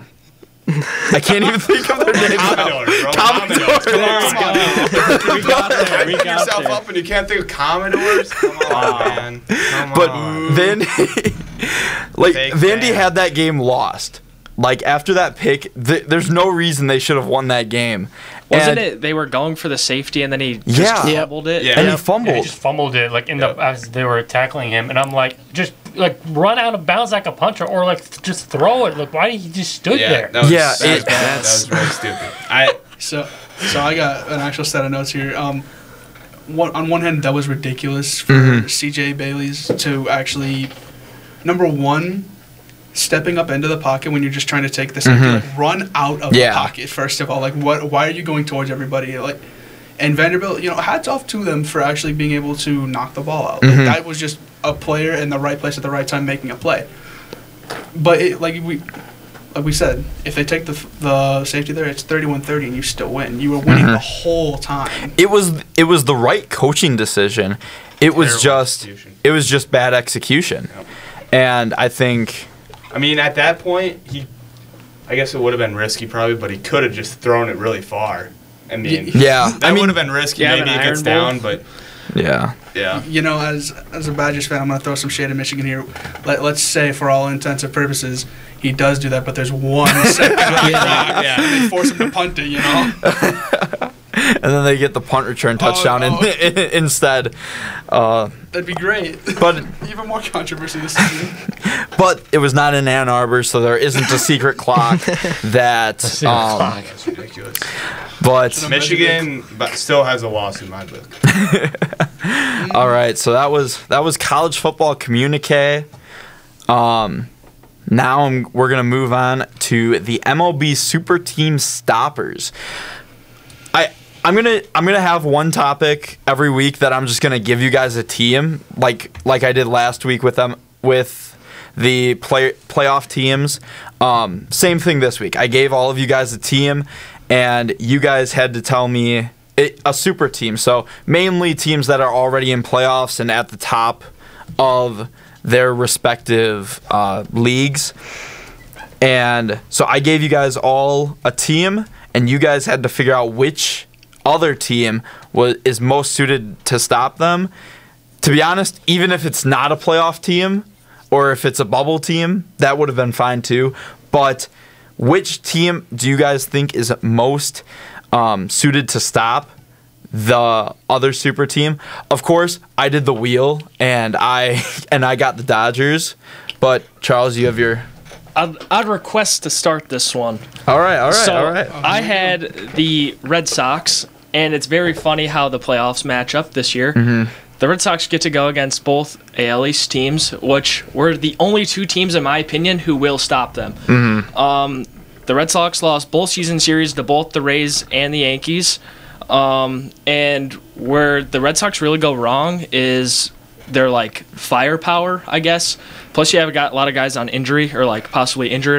[SPEAKER 4] I can't even think of their names.
[SPEAKER 3] Commodores, bro.
[SPEAKER 4] Commodores.
[SPEAKER 3] Commodores. Come on.
[SPEAKER 5] We got there. We
[SPEAKER 3] Pick
[SPEAKER 5] got
[SPEAKER 3] yourself
[SPEAKER 5] there.
[SPEAKER 3] up and you can't think of Commodores? Come on, man. Come
[SPEAKER 4] But
[SPEAKER 3] on.
[SPEAKER 4] Vandy, like
[SPEAKER 3] Fake
[SPEAKER 4] Vandy
[SPEAKER 3] fan.
[SPEAKER 4] had that game lost. Like after that pick, th- there's no reason they should have won that game.
[SPEAKER 5] Wasn't
[SPEAKER 4] And-
[SPEAKER 5] it? They were going for the safety, and then he just
[SPEAKER 4] Yeah.
[SPEAKER 2] Yep.
[SPEAKER 5] fumbled it.
[SPEAKER 3] Yeah.
[SPEAKER 4] And he
[SPEAKER 2] Yep.
[SPEAKER 4] fumbled.
[SPEAKER 6] Yeah, he just fumbled it like in the
[SPEAKER 3] Yep.
[SPEAKER 6] as they were tackling him, and I'm like, just like run out of bounds like a puncher, or like just throw it. Like why did he just stood
[SPEAKER 3] yeah,
[SPEAKER 6] there?
[SPEAKER 3] that was,
[SPEAKER 4] Yeah,
[SPEAKER 3] that, was
[SPEAKER 4] it-
[SPEAKER 3] bad. that
[SPEAKER 2] that's-
[SPEAKER 3] was very stupid. I
[SPEAKER 1] So, so I got an actual set of notes here. Um, one, on one hand, that was ridiculous for
[SPEAKER 4] Mhm.
[SPEAKER 1] C J Bailey's to actually, number one, stepping up into the pocket when you're just trying to take the safety,
[SPEAKER 4] Mhm.
[SPEAKER 1] like run out of
[SPEAKER 4] Yeah.
[SPEAKER 1] the pocket first of all. Like, what? Why are you going towards everybody? Like, and Vanderbilt, you know, hats off to them for actually being able to knock the ball out. Like,
[SPEAKER 4] Mhm.
[SPEAKER 1] that was just a player in the right place at the right time making a play. But it, like we. Like we said, if they take the the safety there, it's thirty-one thirty and you still win. You were winning
[SPEAKER 4] Mhm.
[SPEAKER 1] the whole time.
[SPEAKER 4] It was it was the right coaching decision. It was
[SPEAKER 3] Terrible
[SPEAKER 4] just
[SPEAKER 3] execution.
[SPEAKER 4] it was just bad execution.
[SPEAKER 3] Yep.
[SPEAKER 4] And I think
[SPEAKER 3] I mean, at that point, he, I guess it would have been risky probably, but he could have just thrown it really far. I mean,
[SPEAKER 4] yeah,
[SPEAKER 3] that
[SPEAKER 4] I mean
[SPEAKER 3] would have been risky.
[SPEAKER 5] Yeah,
[SPEAKER 3] Maybe
[SPEAKER 5] an
[SPEAKER 3] it gets
[SPEAKER 5] Iron
[SPEAKER 3] down, but
[SPEAKER 4] yeah.
[SPEAKER 3] yeah.
[SPEAKER 1] You know, as as a Badgers fan, I'm gonna throw some shade at Michigan here. Let let's say, for all intents and purposes, he does do that, but there's one second on the clock,
[SPEAKER 3] Yeah.
[SPEAKER 1] and they force him to punt it. You know,
[SPEAKER 4] And then they get the punt return
[SPEAKER 1] Oh,
[SPEAKER 4] touchdown
[SPEAKER 1] no.
[SPEAKER 4] in, instead. Uh,
[SPEAKER 1] that'd be great.
[SPEAKER 4] but
[SPEAKER 1] Even more controversy this season.
[SPEAKER 4] but it was not in Ann Arbor, so there isn't a secret clock that.
[SPEAKER 6] secret
[SPEAKER 4] Um,
[SPEAKER 6] clock.
[SPEAKER 3] That's ridiculous.
[SPEAKER 4] but
[SPEAKER 3] Michigan but still has a loss in my book.
[SPEAKER 4] all right, so that was that was college football communique. Um, now I'm, we're gonna move on to the M L B Super Team Stoppers. I I'm gonna I'm gonna have one topic every week that I'm just gonna give you guys a team like like I did last week with them with the play playoff teams. Um, same thing this week. I gave all of you guys a team, and you guys had to tell me it, a super team. So mainly teams that are already in playoffs and at the top of their respective uh, leagues. And so I gave you guys all a team, and you guys had to figure out which other team was is most suited to stop them. To be honest, even if it's not a playoff team or if it's a bubble team, that would have been fine too. But which team do you guys think is most um, suited to stop the other super team? Of course, I did the wheel, and I and I got the Dodgers. But Charles, you have your.
[SPEAKER 5] I'd, I'd request to start this one.
[SPEAKER 4] All right, all right,
[SPEAKER 5] so
[SPEAKER 4] all right.
[SPEAKER 5] I had the Red Sox, and it's very funny how the playoffs match up this year.
[SPEAKER 4] Mm-hmm.
[SPEAKER 5] The Red Sox get to go against both A L East teams, which were the only two teams, in my opinion, who will stop them.
[SPEAKER 4] Mm-hmm.
[SPEAKER 5] Um, the Red Sox lost both season series to both the Rays and the Yankees. Um, and where the Red Sox really go wrong is their like firepower, I guess. Plus, you have got a lot of guys on injury or like possibly injured.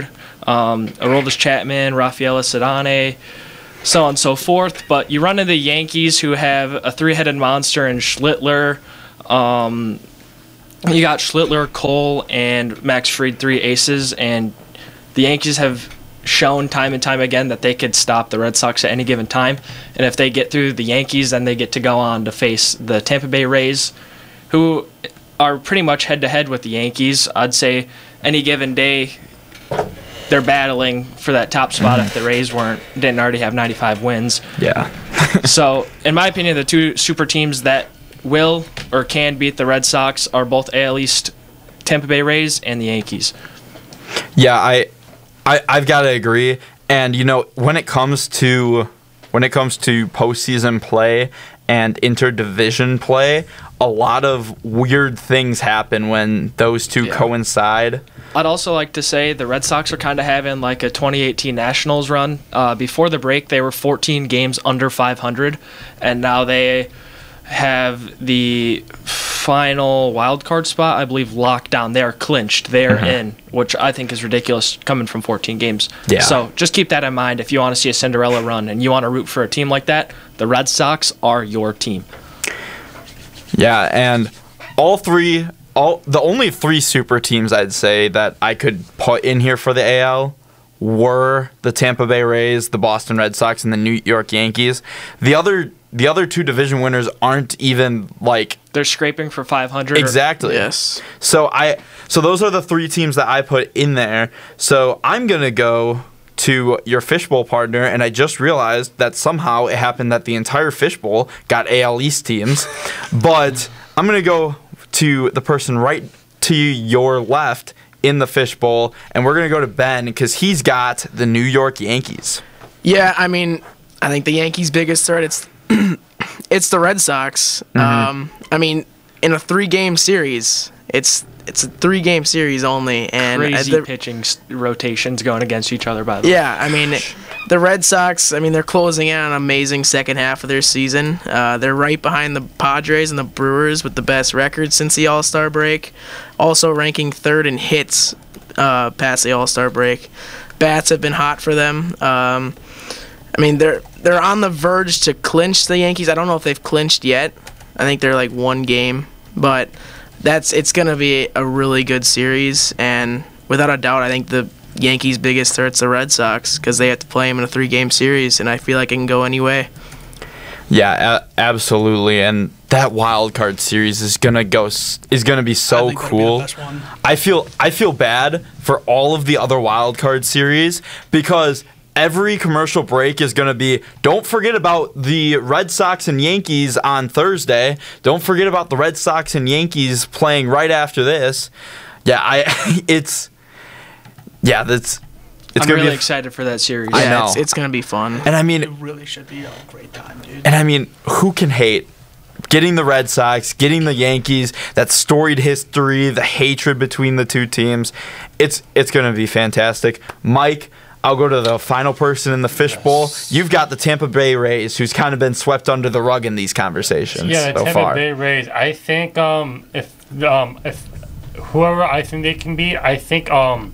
[SPEAKER 5] um, Aroldis Chapman, Rafael Cedane, so on and so forth. But you run into the Yankees, who have a three-headed monster in Schlittler. Um, you got Schlittler, Cole, and Max Fried, three aces, and the Yankees have shown time and time again that they could stop the Red Sox at any given time. And if they get through the Yankees, then they get to go on to face the Tampa Bay Rays, who are pretty much head-to-head with the Yankees. I'd say any given day they're battling for that top spot if the Rays weren't didn't already have ninety-five wins.
[SPEAKER 4] Yeah.
[SPEAKER 5] So, in my opinion, the two super teams that will or can beat the Red Sox are both A L East Tampa Bay Rays and the Yankees.
[SPEAKER 4] Yeah, I, I I've got to agree. And you know, when it comes to when it comes to postseason play and interdivision play, a lot of weird things happen when those two
[SPEAKER 5] Yeah.
[SPEAKER 4] coincide.
[SPEAKER 5] I'd also like to say the Red Sox are kind of having like a twenty eighteen Nationals run. Uh, before the break, they were fourteen games under five hundred, and now they have the final wild card spot, I believe, locked down. They're clinched. They're in, which I think is ridiculous coming from fourteen games.
[SPEAKER 4] Yeah.
[SPEAKER 5] So just keep that in mind if you want to see a Cinderella run and you want to root for a team like that. The Red Sox are your team.
[SPEAKER 4] Yeah, and all three, all the only three super teams I'd say that I could put in here for the A L were the Tampa Bay Rays, the Boston Red Sox, and the New York Yankees. The other, the other two division winners aren't even like
[SPEAKER 5] They're scraping for five hundred.
[SPEAKER 4] exactly.
[SPEAKER 2] Yes.
[SPEAKER 4] So I, so those are the three teams that I put in there. So I'm gonna go to your fishbowl partner, and I just realized that somehow it happened that the entire fishbowl got A L East teams, but I'm gonna go to the person right to your left in the fishbowl, and we're gonna go to Ben because he's got the New York Yankees.
[SPEAKER 2] Yeah, I mean, I think the Yankees' biggest threat it's it's the Red Sox. Um, I mean, in a three-game series, it's it's a three-game series only, and uh,
[SPEAKER 5] Crazy
[SPEAKER 2] the-
[SPEAKER 5] pitching s- rotations going against each other, by the way.
[SPEAKER 2] Yeah, I mean, the Red Sox, I mean, they're closing in on an amazing second half of their season. Uh, they're right behind the Padres and the Brewers with the best record since the All-Star break. Also ranking third in hits uh, past the All-Star break. Bats have been hot for them. Um, I mean, they're they're on the verge to clinch the Yankees. I don't know if they've clinched yet. I think they're like one game, but that's it's going to be a really good series, and without a doubt, I think the Yankees' biggest threat's the Red Sox because they have to play them in a three-game series, and I feel like it can go any way.
[SPEAKER 4] Yeah, a- absolutely, and that wild card series is gonna go s- is gonna be
[SPEAKER 1] I
[SPEAKER 4] so
[SPEAKER 1] think that'd be the
[SPEAKER 4] cool.
[SPEAKER 1] best one.
[SPEAKER 4] I feel I feel bad for all of the other wild card series because every commercial break is going to be, don't forget about the Red Sox and Yankees on Thursday. Don't forget about the Red Sox and Yankees playing right after this. Yeah, I it's yeah, that's it's
[SPEAKER 5] I'm
[SPEAKER 4] going to
[SPEAKER 5] really
[SPEAKER 4] be a-
[SPEAKER 5] excited for that series.
[SPEAKER 4] I
[SPEAKER 2] Yeah,
[SPEAKER 4] know.
[SPEAKER 2] It's, it's going to be fun.
[SPEAKER 4] And I
[SPEAKER 1] It
[SPEAKER 4] mean,
[SPEAKER 1] really should be a great time, dude.
[SPEAKER 4] and I mean, who can hate getting the Red Sox, getting the Yankees, that storied history, the hatred between the two teams? It's it's going to be fantastic. Mike, I'll go to the final person in the fishbowl.
[SPEAKER 6] Yes.
[SPEAKER 4] You've got the Tampa Bay Rays, who's kind of been swept under the rug in these conversations
[SPEAKER 6] Yeah, the
[SPEAKER 4] so
[SPEAKER 6] Tampa
[SPEAKER 4] far.
[SPEAKER 6] Bay Rays. I think um, if um, if whoever I think they can beat, I think um,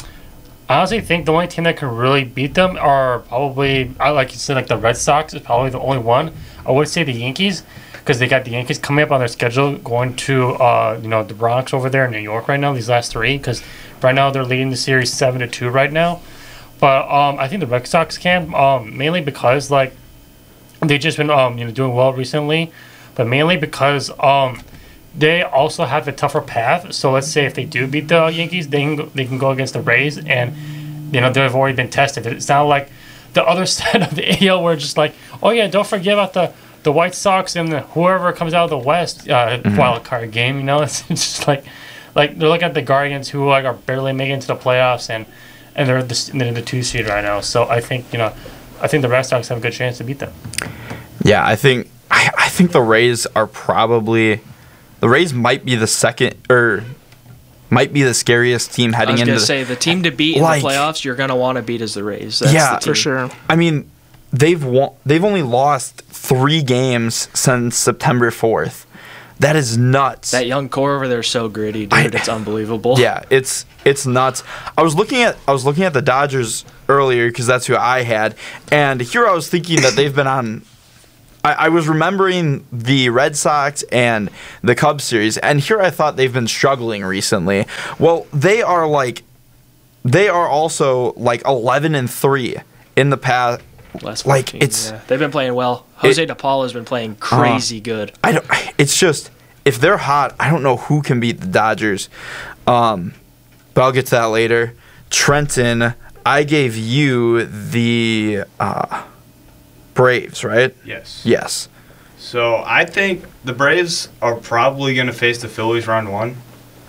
[SPEAKER 6] I honestly think the only team that can really beat them are probably, I like you said, like the Red Sox is probably the only one. I would say the Yankees because they got the Yankees coming up on their schedule, going to uh, you know the Bronx over there in New York right now. These last three, because right now they're leading the series seven to two right now. But um, I think the Red Sox can, um, mainly because like they've just been um, you know doing well recently, but mainly because um, they also have a tougher path. So let's say if they do beat the Yankees, they can go, they can go against the Rays, and you know they've already been tested. It's not like the other side of the A L where it's just like, oh yeah, don't forget about the, the White Sox and the, whoever comes out of the West uh,
[SPEAKER 4] Mm-hmm.
[SPEAKER 6] wild card game. You know, it's, it's just like like they're looking at the Guardians who like are barely making it to the playoffs and. And they're the, they're the two seed right now, so I think you know, I think the Red Sox have a good chance to beat them.
[SPEAKER 4] Yeah, I think I, I think the Rays are probably the Rays might be the second or might be the scariest team
[SPEAKER 5] I
[SPEAKER 4] heading
[SPEAKER 5] was
[SPEAKER 4] into
[SPEAKER 5] gonna
[SPEAKER 4] the,
[SPEAKER 5] say the team to beat in
[SPEAKER 4] Like-
[SPEAKER 5] the playoffs, you're gonna want to beat as the Rays. That's
[SPEAKER 4] Yeah,
[SPEAKER 5] the team.
[SPEAKER 2] For sure.
[SPEAKER 4] I mean, they've won, they've only lost three games since September fourth. That is nuts.
[SPEAKER 5] That young core over there is so gritty, dude.
[SPEAKER 4] I-
[SPEAKER 5] it's unbelievable.
[SPEAKER 4] Yeah, it's it's nuts. I was looking at I was looking at the Dodgers earlier because that's who I had, and here I was thinking that they've been on. I, I was remembering the Red Sox and the Cubs series, and here I thought they've been struggling recently. Well, they are like, they are also like eleven and three in the past.
[SPEAKER 5] Last
[SPEAKER 4] Like,
[SPEAKER 5] fourteen,
[SPEAKER 4] it's-
[SPEAKER 5] yeah. They've been playing well. Jose DePaul has been playing crazy good.
[SPEAKER 4] I don't. It's just if they're hot, I don't know who can beat the Dodgers. Um, but I'll get to that later. Trenton, I gave you the uh, Braves, right?
[SPEAKER 3] Yes.
[SPEAKER 4] Yes.
[SPEAKER 3] So I think the Braves are probably going to face the Phillies round one.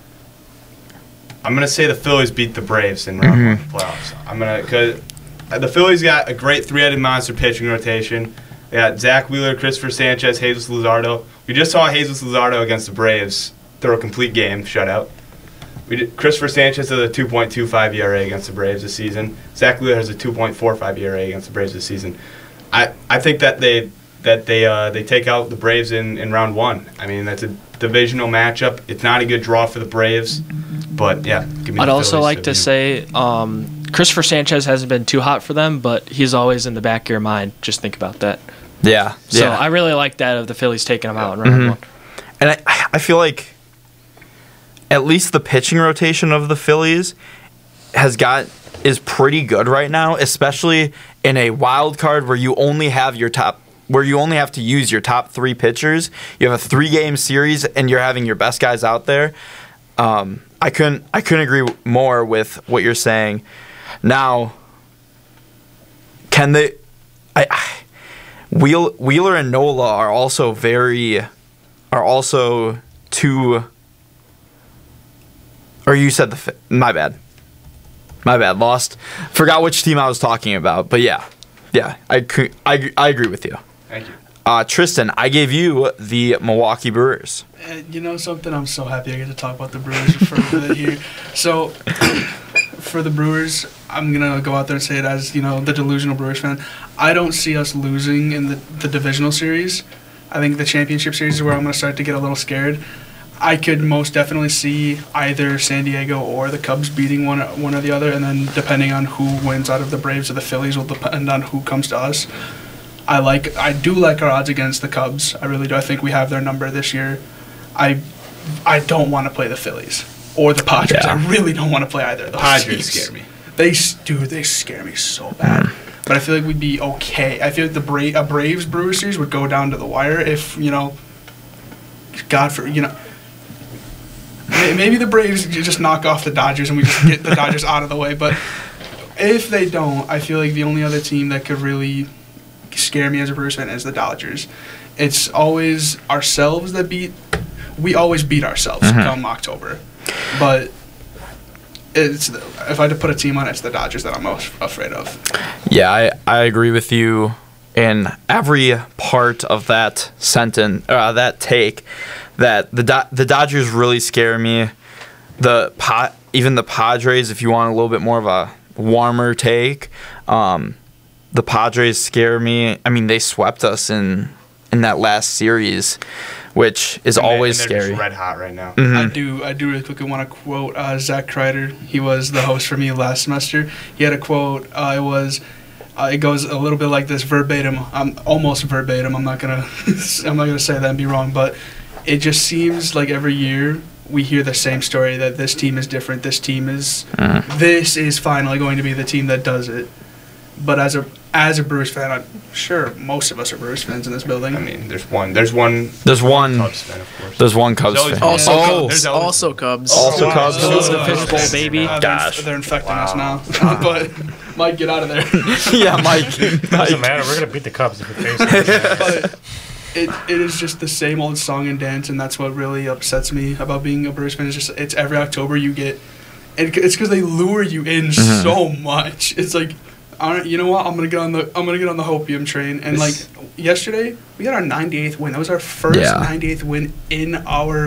[SPEAKER 3] I'm going to say the Phillies beat the Braves in round
[SPEAKER 4] Mm-hmm.
[SPEAKER 3] one playoffs. I'm going to because the Phillies got a great three-headed monster pitching rotation. They got Zach Wheeler, Christopher Sanchez, Jesus Luzardo. We just saw Jesus Luzardo against the Braves throw a complete game shutout. We did, Christopher Sanchez has a two point two five E R A against the Braves this season. Zach Wheeler has a two point four five E R A against the Braves this season. I, I think that they that they uh, they take out the Braves in, in round one. I mean, that's a divisional matchup. It's not a good draw for the Braves, but yeah. Give me
[SPEAKER 5] I'd
[SPEAKER 3] the
[SPEAKER 5] also
[SPEAKER 3] Phillies
[SPEAKER 5] like to
[SPEAKER 3] beat 'em.
[SPEAKER 5] say um, Christopher Sanchez hasn't been too hot for them, but he's always in the back of your mind. Just think about that.
[SPEAKER 4] Yeah.
[SPEAKER 5] So
[SPEAKER 4] yeah.
[SPEAKER 5] I really like that of the Phillies taking him out in round
[SPEAKER 4] Mhm.
[SPEAKER 5] one.
[SPEAKER 4] And I, I feel like at least the pitching rotation of the Phillies has got is pretty good right now, especially in a wild card where you only have your top where you only have to use your top three pitchers. You have a three game series and you're having your best guys out there. Um, I couldn't I couldn't agree more with what you're saying. Now, can they? I, I Wheel, Wheeler and Nola are also very are also two. Or you said the fi- my bad, my bad. Lost, forgot which team I was talking about. But yeah, yeah, I cou- I I agree with you.
[SPEAKER 3] Thank you.
[SPEAKER 4] Uh, Tristan, I gave you the Milwaukee Brewers.
[SPEAKER 1] Uh, you know something? I'm so happy I get to talk about the Brewers for a bit here. So, for the Brewers, I'm gonna go out there and say it as you know the delusional Brewers fan. I don't see us losing in the, the divisional series. I think the championship series is where I'm gonna start to get a little scared. I could most definitely see either San Diego or the Cubs beating one one or the other, and then depending on who wins out of the Braves or the Phillies will depend on who comes to us. I like I do like our odds against the Cubs. I really do. I think we have their number this year. I I don't want to play the Phillies or the Padres.
[SPEAKER 4] Yeah.
[SPEAKER 1] I really don't want to play either of those
[SPEAKER 3] Padres
[SPEAKER 1] teams.
[SPEAKER 3] scare me.
[SPEAKER 1] They s- dude, they scare me so bad. But I feel like we'd be okay. I feel like the Bra- a Braves Brewers series would go down to the wire if you know. God for you know. may- Maybe the Braves just knock off the Dodgers and we just get the Dodgers out of the way. But if they don't, I feel like the only other team that could really scare me as a Brewers fan is the Dodgers. It's always ourselves that beat. We always beat ourselves come October, but it's if I had to put a team on, it's the Dodgers that I'm most afraid of.
[SPEAKER 4] Yeah, I, I agree with you in every part of that sentence, uh, that take. That the Do- the Dodgers really scare me. The pa- even the Padres, if you want a little bit more of a warmer take, um, the Padres scare me. I mean, they swept us in in that last series, which is
[SPEAKER 3] And they-
[SPEAKER 4] always
[SPEAKER 3] and they're
[SPEAKER 4] scary.
[SPEAKER 3] Just red hot right now.
[SPEAKER 4] Mhm.
[SPEAKER 1] I do I do really quickly want to quote uh, Zach Kreider. He was the host for me last semester. He had a quote. Uh, it was. Uh, it goes a little bit like this verbatim. I'm almost verbatim. I'm not gonna. I'm not gonna say that and be wrong, but it just seems like every year we hear the same story that this team is different. This team is.
[SPEAKER 4] Mhm.
[SPEAKER 1] This is finally going to be the team that does it. But as a as a Brewers fan, I'm sure most of us are Brewers fans in this building.
[SPEAKER 3] I mean, there's one. There's one.
[SPEAKER 4] There's one.
[SPEAKER 3] Cubs fan, of course.
[SPEAKER 4] There's one Cubs
[SPEAKER 3] There's
[SPEAKER 4] fan.
[SPEAKER 3] always-
[SPEAKER 2] Also,
[SPEAKER 4] oh,
[SPEAKER 2] Cubs.
[SPEAKER 3] there's always-
[SPEAKER 2] also Cubs.
[SPEAKER 4] Also Cubs.
[SPEAKER 5] Phillies the
[SPEAKER 1] Uh,
[SPEAKER 5] fishbowl, baby.
[SPEAKER 1] uh, they're-
[SPEAKER 4] Gosh.
[SPEAKER 1] They're infecting us
[SPEAKER 3] Wow.
[SPEAKER 1] now. But Mike, get out of there.
[SPEAKER 4] yeah, Mike.
[SPEAKER 6] Doesn't
[SPEAKER 4] Mike.
[SPEAKER 6] matter. We're gonna beat the Cubs if we face them.
[SPEAKER 1] But it, it is just the same old song and dance, and that's what really upsets me about being a Brewers fan. It's just it's every October you get, and it's because they lure you in so much. It's like, all right, you know what? I'm gonna get on the I'm gonna get on the hopium train. And like
[SPEAKER 3] This-
[SPEAKER 1] yesterday, we got our ninety-eighth win. That was our first
[SPEAKER 4] Yeah.
[SPEAKER 1] ninety-eighth win in our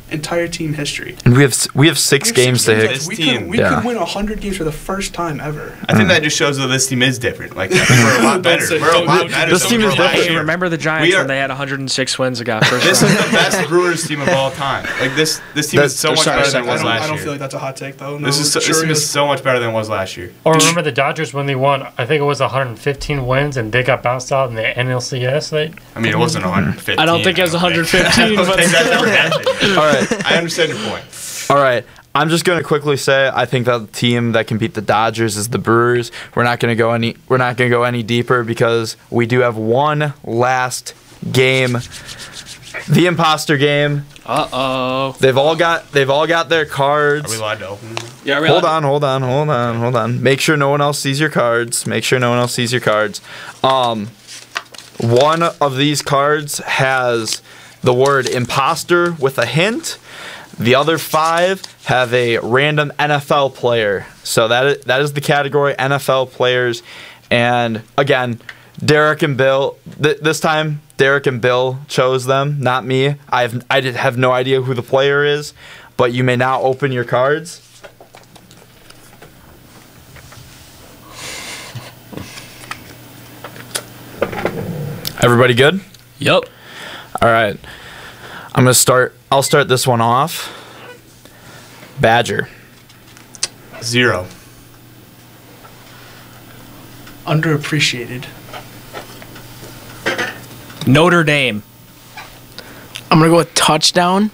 [SPEAKER 1] entire team history.
[SPEAKER 4] And we have s- we have six
[SPEAKER 1] We have
[SPEAKER 4] games
[SPEAKER 1] six
[SPEAKER 4] to
[SPEAKER 1] games
[SPEAKER 4] hit.
[SPEAKER 1] left. We,
[SPEAKER 3] This team-
[SPEAKER 1] could, we
[SPEAKER 4] Yeah.
[SPEAKER 1] could win one hundred games for the first time ever.
[SPEAKER 3] I think that just shows that this team is different. Like, I think we're a lot better.
[SPEAKER 1] say-
[SPEAKER 3] We're a
[SPEAKER 1] don't-
[SPEAKER 3] lot
[SPEAKER 1] don't-
[SPEAKER 3] better.
[SPEAKER 4] This
[SPEAKER 3] than
[SPEAKER 4] team
[SPEAKER 3] we
[SPEAKER 4] is
[SPEAKER 3] were last
[SPEAKER 4] different.
[SPEAKER 5] Hey,
[SPEAKER 3] year.
[SPEAKER 5] remember the Giants
[SPEAKER 3] We are-
[SPEAKER 5] when they had one hundred six wins and got first
[SPEAKER 3] This
[SPEAKER 5] round?
[SPEAKER 3] is the best Brewers team of all time. Like this, this team
[SPEAKER 4] That's-
[SPEAKER 3] is so much
[SPEAKER 5] sorry,
[SPEAKER 3] better
[SPEAKER 5] sorry,
[SPEAKER 3] than it was
[SPEAKER 1] I don't,
[SPEAKER 3] last
[SPEAKER 1] I don't
[SPEAKER 3] year.
[SPEAKER 1] feel like that's a hot take, though. No,
[SPEAKER 3] this is so,
[SPEAKER 1] it
[SPEAKER 3] this
[SPEAKER 1] sure
[SPEAKER 3] team is
[SPEAKER 1] is.
[SPEAKER 3] so much better than it was last year.
[SPEAKER 6] Or remember the Dodgers when they won? I think it was one hundred fifteen wins, and they got bounced out in the N L C S. They
[SPEAKER 3] I mean, it wasn't one hundred fifteen.
[SPEAKER 5] I don't think it was
[SPEAKER 3] I don't think.
[SPEAKER 5] one hundred fifteen,
[SPEAKER 3] I don't
[SPEAKER 5] but
[SPEAKER 3] think that's ever happened.
[SPEAKER 4] All right.
[SPEAKER 3] I understand your point.
[SPEAKER 4] All right. I'm just gonna quickly say I think that the team that can beat the Dodgers is the Brewers. We're not gonna go any we're not gonna go any deeper because we do have one last game. The imposter game.
[SPEAKER 5] uh oh.
[SPEAKER 4] They've all got they've all got their
[SPEAKER 3] Are
[SPEAKER 4] cards.
[SPEAKER 3] we allowed to open them?
[SPEAKER 5] Yeah,
[SPEAKER 4] Hold on, hold on, hold on, hold on. Make sure no one else sees your cards. Make sure no one else sees your cards. Um one of these cards has the word imposter with a hint. The other five have a random N F L player. So that is, that is the category N F L players. And again, Derek and Bill, th- this time Derek and Bill chose them, not me. I have I did have no idea who the player is, but you may now open your cards. Everybody good?
[SPEAKER 5] Yep.
[SPEAKER 4] All right. I'm going to start I'll start this one off. Badger.
[SPEAKER 3] Zero.
[SPEAKER 1] Underappreciated.
[SPEAKER 5] Notre Dame.
[SPEAKER 2] I'm gonna go with touchdown.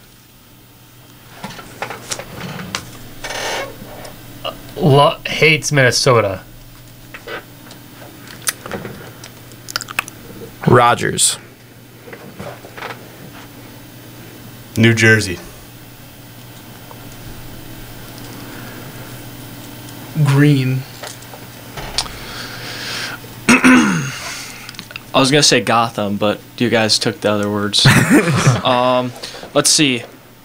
[SPEAKER 6] lo- hates Minnesota.
[SPEAKER 4] Rogers.
[SPEAKER 3] New Jersey.
[SPEAKER 1] Green.
[SPEAKER 5] I was gonna say Gotham, but you guys took the other words. um, let's see.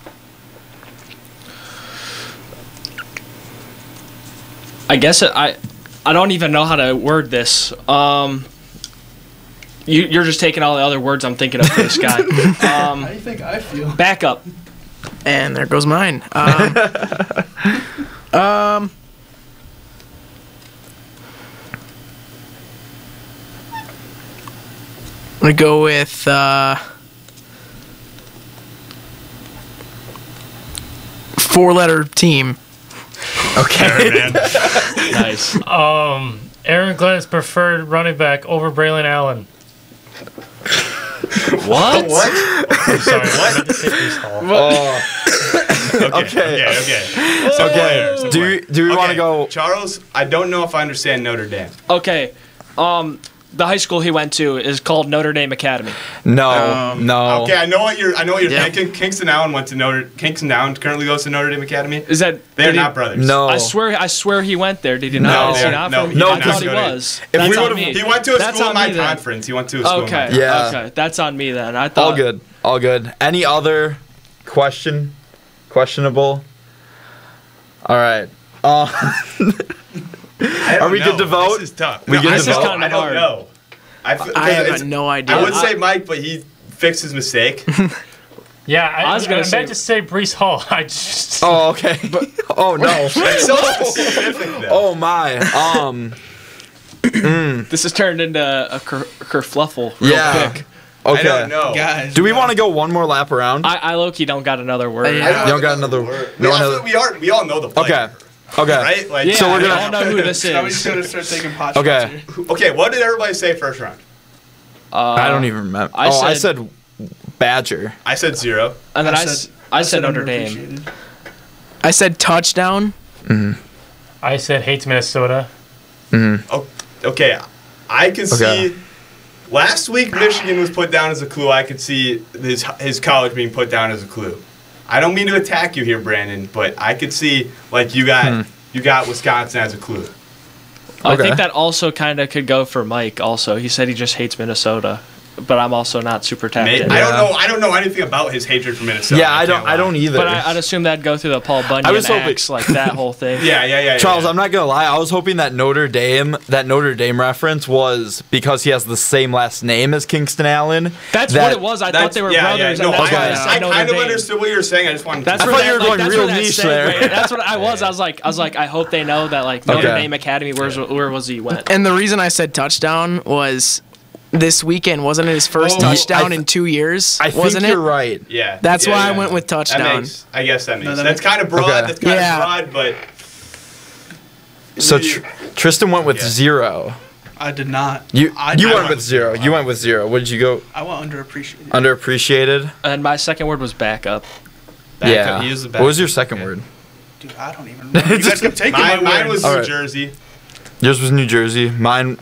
[SPEAKER 5] I guess it, I, I don't even know how to word this. Um, you, you're just taking all the other words I'm thinking of for this guy. Um,
[SPEAKER 1] How do you think I feel?
[SPEAKER 5] backup.
[SPEAKER 2] And there goes mine. Um, um, I'm gonna go with uh, four-letter team.
[SPEAKER 3] Okay, man.
[SPEAKER 5] Nice.
[SPEAKER 6] Um, Aaron Glenn's preferred running back over Braylon Allen.
[SPEAKER 5] What?
[SPEAKER 3] What?
[SPEAKER 6] I'm sorry, I meant to say Breece Hall.
[SPEAKER 3] Okay.
[SPEAKER 4] Okay.
[SPEAKER 3] Okay. Okay. Some
[SPEAKER 4] Okay.
[SPEAKER 3] player, some
[SPEAKER 4] Do
[SPEAKER 3] player.
[SPEAKER 4] you- do we wanna
[SPEAKER 3] Okay,
[SPEAKER 4] go-
[SPEAKER 3] Charles? I don't know if I understand Notre Dame.
[SPEAKER 5] Okay. Um, the high school he went to is called Notre Dame Academy.
[SPEAKER 4] No,
[SPEAKER 3] Um,
[SPEAKER 4] no.
[SPEAKER 3] Okay, I know what you're. I know what you're
[SPEAKER 2] Yeah.
[SPEAKER 3] thinking. Kingston Allen went to Notre. Kingston Allen currently goes to Notre Dame Academy.
[SPEAKER 5] Is that
[SPEAKER 3] They are
[SPEAKER 5] did he-
[SPEAKER 3] not brothers.
[SPEAKER 4] No.
[SPEAKER 5] I swear, I swear he went there. Did he
[SPEAKER 3] No,
[SPEAKER 5] not? Is he
[SPEAKER 3] they're-
[SPEAKER 5] not
[SPEAKER 3] no,
[SPEAKER 5] from?
[SPEAKER 3] he did
[SPEAKER 5] I
[SPEAKER 3] not
[SPEAKER 5] thought he
[SPEAKER 3] go to-
[SPEAKER 5] was.
[SPEAKER 4] If we
[SPEAKER 5] That's on
[SPEAKER 4] would've-
[SPEAKER 5] me.
[SPEAKER 3] He went to a
[SPEAKER 5] That's
[SPEAKER 3] school
[SPEAKER 5] on
[SPEAKER 3] in my
[SPEAKER 5] me then.
[SPEAKER 3] conference. He went to a school.
[SPEAKER 5] Okay.
[SPEAKER 3] In my
[SPEAKER 4] Yeah.
[SPEAKER 5] Okay. That's on me then. I thought.
[SPEAKER 4] All good. All good. Any other question? Questionable? All right. Uh,
[SPEAKER 3] I don't
[SPEAKER 4] Are we
[SPEAKER 3] know.
[SPEAKER 4] good to vote?
[SPEAKER 3] This is tough.
[SPEAKER 4] We
[SPEAKER 3] no,
[SPEAKER 4] good
[SPEAKER 3] I
[SPEAKER 4] to
[SPEAKER 3] don't-
[SPEAKER 5] vote?
[SPEAKER 3] I don't
[SPEAKER 5] hard.
[SPEAKER 3] know. I, f-
[SPEAKER 2] I have
[SPEAKER 3] it's-
[SPEAKER 2] no idea.
[SPEAKER 3] I would say Mike, but he fixed his mistake.
[SPEAKER 6] Yeah, I,
[SPEAKER 5] I was gonna
[SPEAKER 6] I
[SPEAKER 5] say-
[SPEAKER 6] meant to say Breece Hall. I just.
[SPEAKER 4] oh, okay. oh no.
[SPEAKER 3] It's so specific, though.
[SPEAKER 4] Oh my. Um.
[SPEAKER 5] This has turned into a ker- kerfluffle real
[SPEAKER 4] Yeah.
[SPEAKER 5] quick.
[SPEAKER 4] Okay.
[SPEAKER 3] I don't know.
[SPEAKER 1] Guys.
[SPEAKER 4] Do we want to go one more lap around?
[SPEAKER 5] I, I low key don't got another word.
[SPEAKER 2] Yeah.
[SPEAKER 3] I don't
[SPEAKER 4] You
[SPEAKER 3] have
[SPEAKER 4] got another-
[SPEAKER 3] word.
[SPEAKER 4] no
[SPEAKER 3] we,
[SPEAKER 4] one
[SPEAKER 3] also-
[SPEAKER 4] has-
[SPEAKER 3] we are. We all know the player.
[SPEAKER 4] Okay. Okay.
[SPEAKER 3] Right? Like,
[SPEAKER 5] Yeah,
[SPEAKER 4] So we're
[SPEAKER 5] I
[SPEAKER 4] gonna-
[SPEAKER 5] don't know who this
[SPEAKER 1] Now we just
[SPEAKER 5] is.
[SPEAKER 1] gotta start taking pot
[SPEAKER 4] Okay.
[SPEAKER 1] shots here.
[SPEAKER 3] Okay. What did everybody say first round?
[SPEAKER 5] Uh,
[SPEAKER 4] I don't even remember.
[SPEAKER 5] I
[SPEAKER 4] oh, I
[SPEAKER 5] said-
[SPEAKER 4] said Badger.
[SPEAKER 3] I said zero.
[SPEAKER 5] And then I, s- I said Notre Dame.
[SPEAKER 1] underappreciated.
[SPEAKER 2] I said touchdown.
[SPEAKER 6] I said hates Minnesota.
[SPEAKER 3] Oh, okay. I can
[SPEAKER 4] Okay.
[SPEAKER 3] see. Last week, Michigan was put down as a clue. I could see his his college being put down as a clue. I don't mean to attack you here, Brandon, but I could see like you got you got Wisconsin as a clue.
[SPEAKER 5] I
[SPEAKER 4] Okay.
[SPEAKER 5] think that also kind of could go for Mike. Also, he said he just hates Minnesota. but I'm also not super tapped
[SPEAKER 3] May-
[SPEAKER 5] in.
[SPEAKER 3] I don't
[SPEAKER 4] Yeah.
[SPEAKER 3] know. I don't know anything about his hatred for Minnesota.
[SPEAKER 4] Yeah, I don't.
[SPEAKER 3] can't
[SPEAKER 4] I
[SPEAKER 3] lie.
[SPEAKER 4] don't either.
[SPEAKER 5] But I, I'd assume that'd go through the Paul Bunyan
[SPEAKER 4] I was hoping-
[SPEAKER 5] acts, like that whole thing.
[SPEAKER 3] Yeah, yeah, yeah.
[SPEAKER 4] Charles,
[SPEAKER 3] yeah.
[SPEAKER 4] I'm not gonna lie. I was hoping that Notre Dame, that Notre Dame reference was because he has the same last name as Kingston Allen.
[SPEAKER 5] That's
[SPEAKER 4] that-
[SPEAKER 5] what it was. I thought
[SPEAKER 3] That's-
[SPEAKER 5] they were
[SPEAKER 3] yeah,
[SPEAKER 5] brothers.
[SPEAKER 3] Yeah, no,
[SPEAKER 5] and that's
[SPEAKER 3] I,
[SPEAKER 5] why
[SPEAKER 4] Okay.
[SPEAKER 5] I, said
[SPEAKER 3] I
[SPEAKER 5] Notre
[SPEAKER 3] kind of
[SPEAKER 5] Dame.
[SPEAKER 3] understood what you were saying. I just wanted
[SPEAKER 5] That's
[SPEAKER 3] to.
[SPEAKER 4] I
[SPEAKER 5] where
[SPEAKER 4] thought you
[SPEAKER 5] that,
[SPEAKER 4] were
[SPEAKER 5] like,
[SPEAKER 4] going
[SPEAKER 5] that's
[SPEAKER 4] real
[SPEAKER 5] where that
[SPEAKER 4] niche
[SPEAKER 5] segue-
[SPEAKER 4] there.
[SPEAKER 5] That's what I was. I was like, I was like, I hope they know that like Notre
[SPEAKER 4] Okay.
[SPEAKER 5] Dame Academy. Where's where was he went?
[SPEAKER 2] And the reason I said touchdown was this weekend wasn't it his first
[SPEAKER 3] Oh,
[SPEAKER 2] touchdown
[SPEAKER 4] I th-
[SPEAKER 2] in two years?
[SPEAKER 4] I think
[SPEAKER 2] wasn't
[SPEAKER 4] you're
[SPEAKER 2] it?
[SPEAKER 4] right.
[SPEAKER 3] Yeah.
[SPEAKER 2] That's
[SPEAKER 3] yeah,
[SPEAKER 2] why I
[SPEAKER 3] yeah.
[SPEAKER 2] went with
[SPEAKER 3] That
[SPEAKER 2] touchdown.
[SPEAKER 3] makes, I guess that makes.
[SPEAKER 1] No, that
[SPEAKER 3] that's
[SPEAKER 1] makes-
[SPEAKER 3] kind of broad.
[SPEAKER 4] Okay.
[SPEAKER 3] That's kind
[SPEAKER 2] Yeah.
[SPEAKER 3] of broad, but
[SPEAKER 4] So Tr- Tristan went with
[SPEAKER 3] Yeah.
[SPEAKER 4] zero.
[SPEAKER 1] I did not.
[SPEAKER 4] You
[SPEAKER 1] I,
[SPEAKER 4] you
[SPEAKER 1] I,
[SPEAKER 4] went with zero. You went with zero. What did you go?
[SPEAKER 1] I went underappreciated.
[SPEAKER 4] Underappreciated.
[SPEAKER 5] And my second word was backup.
[SPEAKER 3] Backup.
[SPEAKER 4] Yeah.
[SPEAKER 3] He is the
[SPEAKER 4] What was your
[SPEAKER 3] backup.
[SPEAKER 4] second
[SPEAKER 3] Yeah.
[SPEAKER 4] word?
[SPEAKER 1] Dude, I don't even remember. You guys kept taking my
[SPEAKER 3] Mine, mine was
[SPEAKER 1] words.
[SPEAKER 3] New
[SPEAKER 4] All right.
[SPEAKER 3] Jersey.
[SPEAKER 4] Yours was New Jersey. Mine.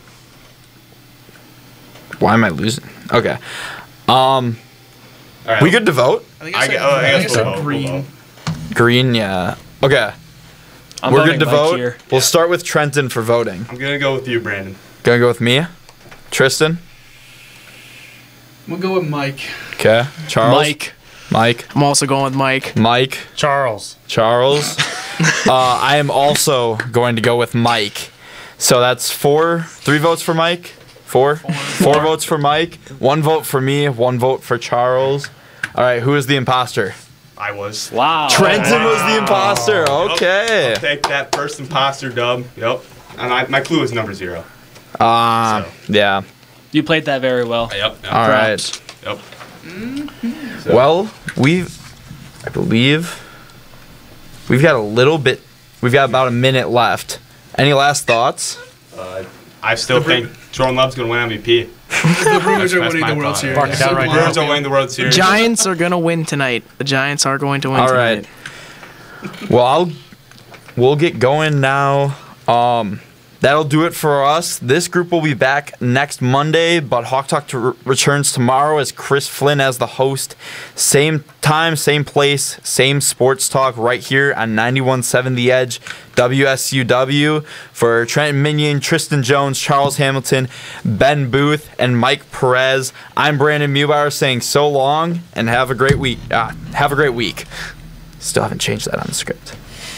[SPEAKER 4] Why am I losing? Okay. Um,
[SPEAKER 3] All right.
[SPEAKER 4] we good to vote?
[SPEAKER 1] I think I
[SPEAKER 3] I
[SPEAKER 1] said,
[SPEAKER 3] gu- oh, I
[SPEAKER 1] I think I
[SPEAKER 3] guess
[SPEAKER 1] said
[SPEAKER 3] we'll vote,
[SPEAKER 1] green.
[SPEAKER 3] we'll
[SPEAKER 4] Green, yeah. Okay.
[SPEAKER 5] I'm
[SPEAKER 4] We're
[SPEAKER 5] voting
[SPEAKER 4] good to
[SPEAKER 5] Mike
[SPEAKER 4] vote.
[SPEAKER 5] here.
[SPEAKER 4] We'll start with Trenton for voting.
[SPEAKER 3] I'm gonna go with you, Brandon.
[SPEAKER 4] Gonna go with me. Tristan.
[SPEAKER 1] We'll go with Mike.
[SPEAKER 4] Okay. Charles.
[SPEAKER 5] Mike.
[SPEAKER 4] Mike.
[SPEAKER 2] I'm also going with Mike.
[SPEAKER 4] Mike.
[SPEAKER 6] Charles.
[SPEAKER 4] Charles. uh, I am also going to go with Mike. So that's four, three votes for Mike. Four? Four votes for Mike. One vote for me. One vote for Charles. All right. Who is the imposter?
[SPEAKER 3] I was.
[SPEAKER 5] Wow.
[SPEAKER 4] Trenton was the imposter. Okay.
[SPEAKER 3] I'll take that first imposter dub. Yep. And I, my clue was number zero.
[SPEAKER 4] Uh, yeah.
[SPEAKER 5] You played that very well.
[SPEAKER 3] Yep. yep.
[SPEAKER 4] All right.
[SPEAKER 5] Props.
[SPEAKER 3] Yep. So,
[SPEAKER 4] Well, we've, I believe, we've got a little bit, we've got about a minute left. Any last thoughts?
[SPEAKER 3] uh, I still think Jordan Love's gonna win M V P.
[SPEAKER 1] The Bruins are
[SPEAKER 3] That's
[SPEAKER 1] winning
[SPEAKER 3] my
[SPEAKER 1] the World
[SPEAKER 3] thought.
[SPEAKER 1] Series.
[SPEAKER 6] Mark it down right
[SPEAKER 3] Bruins
[SPEAKER 6] now.
[SPEAKER 3] are winning the World Series.
[SPEAKER 2] Giants are gonna win tonight. The Giants are going to win
[SPEAKER 4] All
[SPEAKER 2] tonight.
[SPEAKER 4] right. Well, I'll, we'll get going now. Um, that'll do it for us. This group will be back next Monday, but Hawk Talk to re- returns tomorrow as Chris Flynn as the host. Same time, same place, same sports talk right here on ninety-one point seven The Edge, W S U W. For Trenton Minion, Tristan Jones, Charles Hamilton, Ben Booth, and Mike Perez, I'm Brandon Mubauer saying so long and have a great week. Uh, have a great week. Still haven't changed that on the script.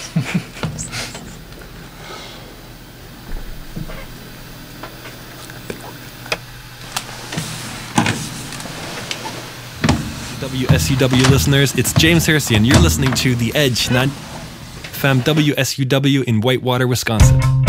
[SPEAKER 7] W S U W listeners, it's James Hersey, and you're listening to The Edge, nine F M W S U W in Whitewater, Wisconsin.